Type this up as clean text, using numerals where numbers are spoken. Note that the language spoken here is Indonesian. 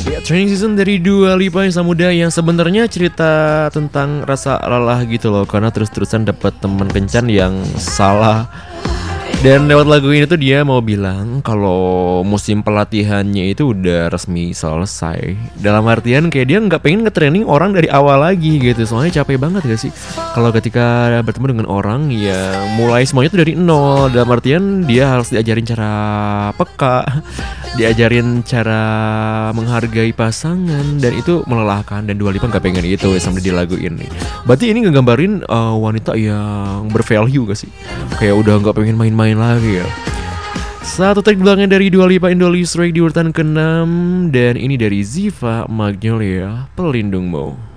Ya, Training Season dari Dua Lipa yang Samudra yang sebenarnya cerita tentang rasa lelah gitu loh, karena terus-terusan dapat teman kencan yang salah. Dan lewat lagu ini tuh dia mau bilang kalau musim pelatihannya itu udah resmi selesai. Dalam artian kayak dia nggak pengen nge-training orang dari awal lagi gitu. Soalnya capek banget gak sih kalau ketika bertemu dengan orang yang mulai semuanya tuh dari nol. Dalam artian dia harus diajarin cara peka, diajarin cara menghargai pasangan, dan itu melelahkan. Dan Dua Lipa nggak pengen itu sampai di lagu ini. Berarti ini ngegambarin wanita yang bervalue gak sih? Kayak udah nggak pengen main-main lagi ya. Satu track belakangnya dari Dua Lipa, Indolist Strike di urutan ke-6. Dan ini dari Ziva Magnolia, Pelindungmu.